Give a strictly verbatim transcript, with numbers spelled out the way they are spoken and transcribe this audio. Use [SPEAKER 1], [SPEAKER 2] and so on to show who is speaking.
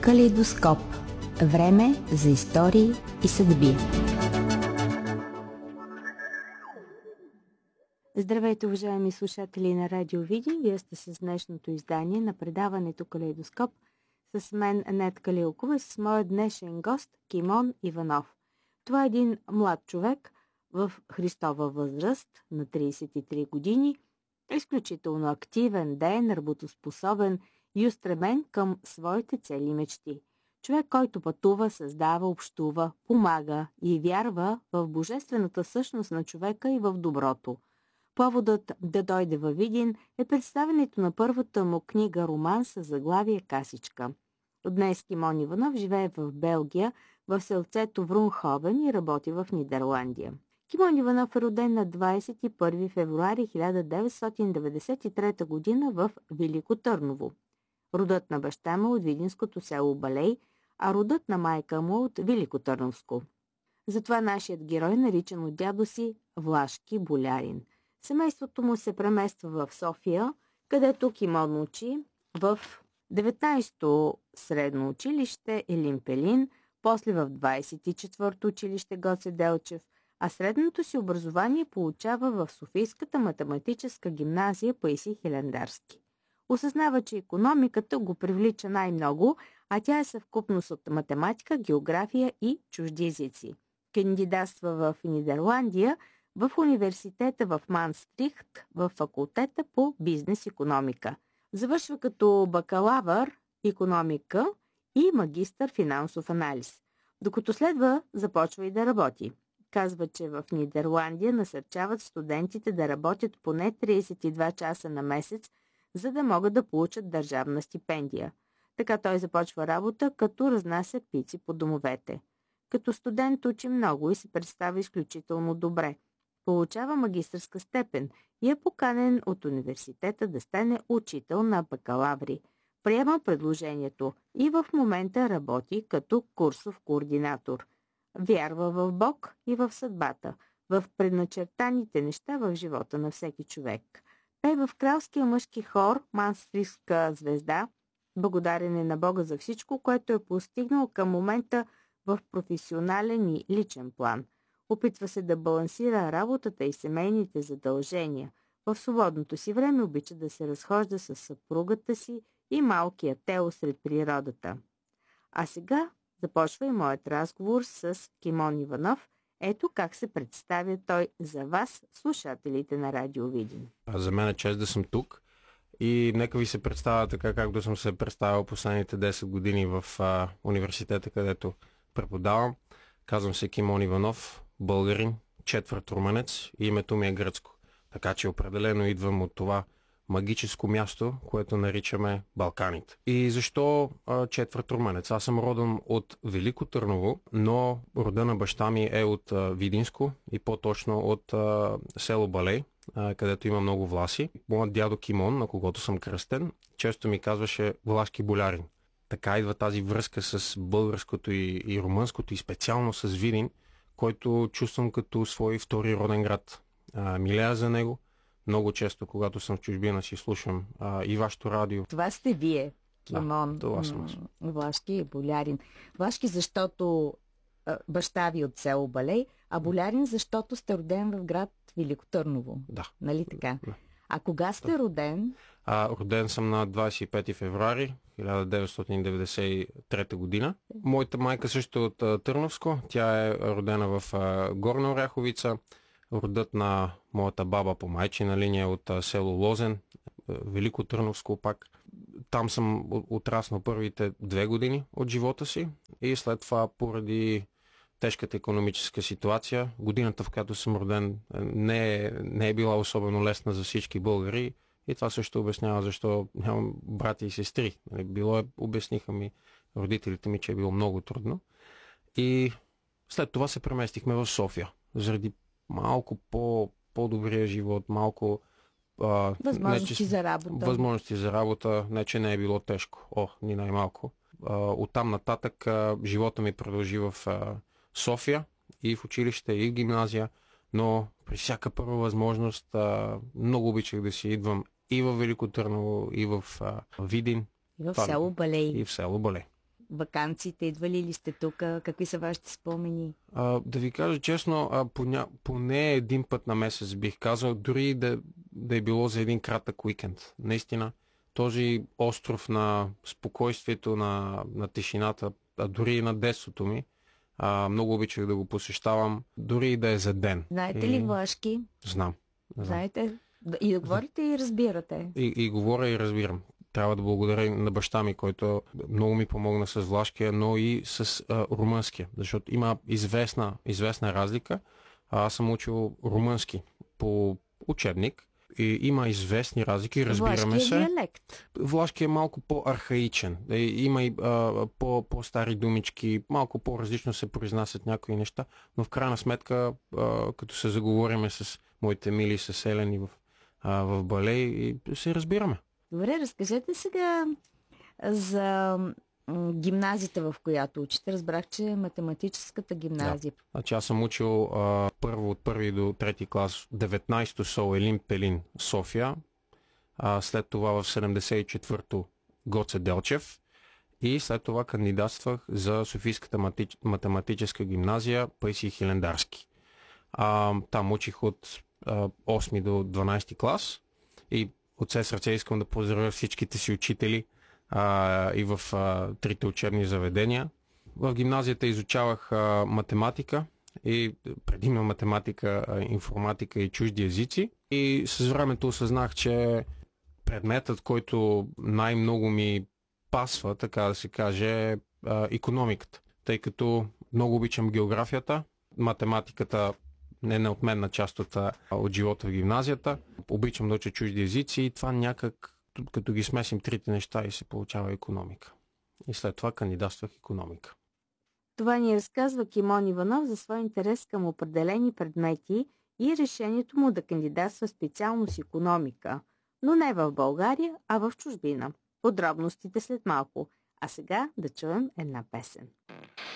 [SPEAKER 1] Калейдоскоп. Време за истории и съдби. Здравейте, уважаеми слушатели на Радио Види! Вие сте с днешното издание на предаването Калейдоскоп с мен Нетка Лилкова и с моят днешен гост Кимон Иванов. Това е един млад човек в Христова възраст на трийсет и три години, изключително активен, ден, работоспособен и устремен към своите цели и мечти. Човек, който пътува, създава, общува, помага и вярва в божествената същност на човека и в доброто. Поводът да дойде във Видин е представянето на първата му книга-роман с заглавие Касичка. Днес Кимон Иванов живее в Белгия, в селцето Врунховен и работи в Нидерландия. Кимон Иванов е роден на двадесет и първи февруари хиляда деветстотин деветдесет и трета година в Велико Търново. Родът на баща му от видинското село Балей, а родът на майка му от Велико Търновско. Затова нашият герой, наричан от дядо си Влашки болярин. Семейството му се премества в София, където Кимон учи в деветнадесето средно училище Елин Пелин, после в двадесет и четвърто училище Гоце Делчев, а средното си образование получава в Софийската математическа гимназия Паисий Хилендарски. Осъзнава, че икономиката го привлича най-много, а тя е съвкупност от математика, география и чужди езици. Кандидатства в Нидерландия, в университета в Манстрихт, в факултета по бизнес-икономика. Завършва като бакалавър икономика и магистър финансов анализ. Докато следва, започва и да работи. Казва, че в Нидерландия насърчават студентите да работят поне тридесет и два часа на месец, за да могат да получат държавна стипендия. Така той започва работа, като разнася пици по домовете. Като студент учи много и се представя изключително добре. Получава магистърска степен и е поканен от университета да стане учител на бакалаври. Приема предложението и в момента работи като курсов координатор. Вярва в Бог и в съдбата, в предначертаните неща в живота на всеки човек. Пее в кралския мъжки хор Манстрихтска звезда, благодарен е на Бога за всичко, което е постигнал към момента в професионален и личен план. Опитва се да балансира работата и семейните задължения. В свободното си време обича да се разхожда с съпругата си и малкия Тео сред природата. А сега започва и моят разговор с Кимон Иванов. Ето как се представя той за вас, слушателите на Радио Видин.
[SPEAKER 2] За мен е чест да съм тук и нека ви се представя така, както съм се представил последните десет години в а, университета, където преподавам. Казвам се Кимон Иванов, българин, четвърт румънец и името ми е гръцко. Така че определено идвам от това магическо място, което наричаме Балканите. И защо а, четвърт румънец? Аз съм роден от Велико Търново, но рода на баща ми е от а, Видинско и по-точно от а, село Балей, а, където има много власи. Моят дядо Кимон, на когото съм кръстен, често ми казваше Влашки болярин. Така идва тази връзка с българското и, и румънското и специално с Видин, който чувствам като свой втори роден град. А, милея за него. Много често, когато съм в чужбина, си слушам а, и вашето радио.
[SPEAKER 1] Това сте вие, Кимон.
[SPEAKER 2] Да, това съм аз.
[SPEAKER 1] Влашки болярин. Влашки, защото а, баща ви от село Балей, а болярин, защото сте роден в град Велико Търново.
[SPEAKER 2] Да.
[SPEAKER 1] Нали така?
[SPEAKER 2] Да.
[SPEAKER 1] А кога сте да. роден?
[SPEAKER 2] А, роден съм на двадесет и пети февруари хиляда деветстотин деветдесет и трета година. Моята майка също е от а, Търновско. Тя е родена в а, Горна Оряховица. Родът на моята баба по майчина линия от а, село Лозен, Велико Търновско пак. Там съм отраснал първите две години от живота си и след това поради тежката икономическа ситуация, годината, в която съм роден, не е, не е била особено лесна за всички българи и това също обяснява защо нямам брати и сестри. Било е, обясниха ми родителите ми, че е било много трудно. И след това се преместихме в София, заради малко по, по-добрия живот, малко а,
[SPEAKER 1] възможности
[SPEAKER 2] не, че,
[SPEAKER 1] за работа.
[SPEAKER 2] Възможности за работа, не че не е било тежко. О, ни най-малко. А, оттам нататък а, живота ми продължи в а, София и в училище, и в гимназия, но при всяка първа възможност а, много обичах да си идвам и в Велико Търново, и в а, Видин.
[SPEAKER 1] И в село Балей.
[SPEAKER 2] И в село Балей.
[SPEAKER 1] ваканциите? Идвали ли сте тук? Какви са вашите спомени?
[SPEAKER 2] А, да ви кажа честно, а, поня... поне един път на месец бих казал, дори да, да е било за един кратък уикенд. Наистина, този остров на спокойствието, на, на тишината, а дори и на детството ми, а, много обичах да го посещавам, дори и да е за ден.
[SPEAKER 1] Знаете
[SPEAKER 2] и...
[SPEAKER 1] ли влашки?
[SPEAKER 2] Знам. знам.
[SPEAKER 1] Знаете? И да говорите и разбирате.
[SPEAKER 2] И, и говоря и разбирам. Трябва да благодаря на баща ми, който много ми помогна с влашкия, но и с а, румънския, защото има известна, известна разлика. А, аз съм учил румънски по учебник и има известни разлики, разбираме
[SPEAKER 1] Влашкия
[SPEAKER 2] се.
[SPEAKER 1] диалект.
[SPEAKER 2] Влашки е малко по-архаичен. Е, има и а, по, по-стари думички, малко по-различно се произнасят някои неща, но в крайна сметка, а, като се заговориме с моите мили съселени в, а, в Балей, и се разбираме.
[SPEAKER 1] Добре, разкажете сега за м, гимназията, в която учите. Разбрах, че е математическата гимназия.
[SPEAKER 2] Да. Значи аз съм учил а, първо от първи до трети клас деветнайсето СО Елин Пелин София, а след това в седемдесет и четвърто Гоце Делчев и след това кандидатствах за Софийската матич... математическа гимназия Паисий Хилендарски. А, там учих от а, осми до дванайсети клас и от все сърце искам да поздравя всичките си учители а, и в а, трите учебни заведения. В гимназията изучавах а, математика и предимно математика, а, информатика и чужди езици. И с времето осъзнах, че предметът, който най-много ми пасва, така да се каже, е а, икономиката. Тъй като много обичам географията, математиката не е неотменна част от, от живота в гимназията. Обичам да уча чужди езици и това някак, като ги смесим трите неща, и се получава икономика. И след това кандидатствах икономика.
[SPEAKER 1] Това ни разказва Кимон Иванов за своя интерес към определени предмети и решението му да кандидатства специално с икономика, но не в България, а в чужбина. Подробностите след малко. А сега да чуем една песен.